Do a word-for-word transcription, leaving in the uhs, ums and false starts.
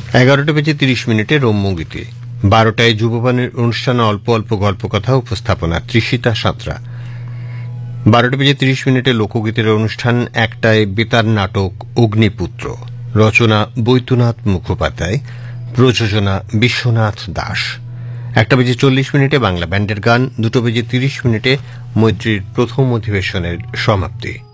এগারোটা বেজে তিরিশ মিনিটে রম্যগীতি, বারোটায় যুববাণীর অনুষ্ঠানে অল্প অল্প গল্পকথা উপস্থাপনা তৃষিতা সাঁতরা। বারোটা বেজে তিরিশ মিনিটে লোকগীতের অনুষ্ঠান। একটায় বেতার নাটক অগ্নিপুত্র, রচনা বৈদ্যনাথ মুখোপাধ্যায়, প্রযোজনা বিশ্বনাথ দাস। একটা বেজে চল্লিশ মিনিটে বাংলা ব্যান্ডের গান। দুটো বেজে তিরিশ মিনিটে মৈত্রীর প্রথম অধিবেশনের সমাপ্তি।